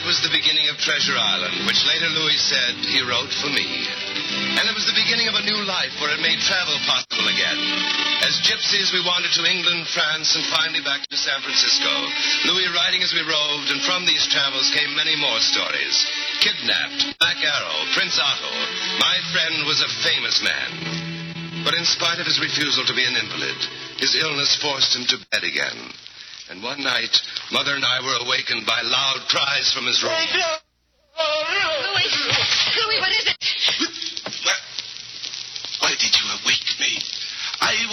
was the beginning of Treasure Island, which later Louis said he wrote for me. And it was the beginning of a new life where it made travel possible again. As gypsies, we wandered to England, France, and finally back to San Francisco. Louis writing as we roved, and from these travels came many more stories. Kidnapped, Black Arrow, Prince Otto. My friend was a famous man. But in spite of his refusal to be an invalid, his illness forced him to bed again. And one night, Mother and I were awakened by loud cries from his room. Louis, what is it? Why did you awake me? I